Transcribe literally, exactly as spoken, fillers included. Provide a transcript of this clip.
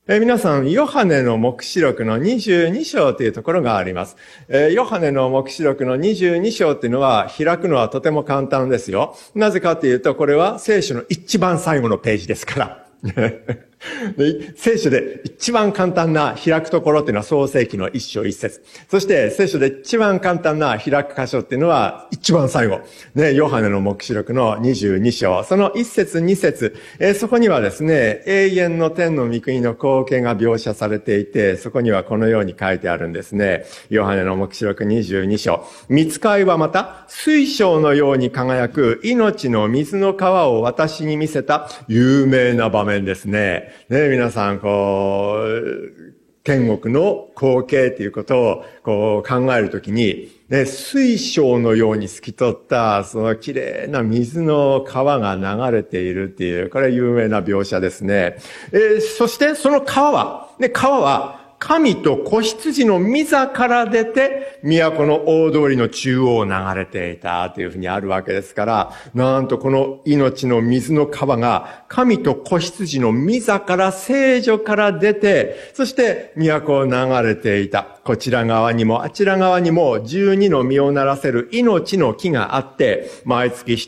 えー、皆さん、ヨハネの黙示録のにじゅうに章というところがあります。えー、ヨハネの黙示録のにじゅうに章というのは開くのはとても簡単ですよ。なぜかというと、これは聖書の一番最後のページですから。聖書で一番簡単な開くところっていうのは創世記の一章一節。そして聖書で一番簡単な開く箇所っていうのは一番最後。ね、ヨハネの黙示録のにじゅうに章。その一節二節、えー、そこにはですね、永遠の天の御国の光景が描写されていて、そこにはこのように書いてあるんですね。ヨハネの黙示録にじゅうに章。御使いはまた水晶のように輝く命の水の川を私に見せた有名な場面ですね。ね、皆さん、こう、天国の光景ということをこう考えるときに、ね、水晶のように透き通った、その綺麗な水の川が流れているっていう、これは有名な描写ですね。えー、そしてその川は、ね、川は、神と子羊の御座から出て、都の大通りの中央を流れていたというふうにあるわけですから、なんとこの命の水の川が、神と子羊の御座から聖女から出て、そして都を流れていた。こちら側にもあちら側にも十二の実をならせる命の木があって、毎月一